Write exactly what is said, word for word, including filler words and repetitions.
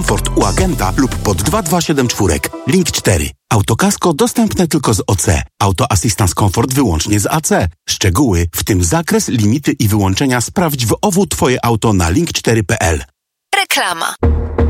Comfort u agenta lub pod dwa dwa siedem cztery. Link cztery. Autokasko dostępne tylko z O C. Auto Assistance Comfort wyłącznie z A C. Szczegóły, w tym zakres, limity i wyłączenia sprawdź w O W Twoje auto na link cztery kropka p l. Reklama.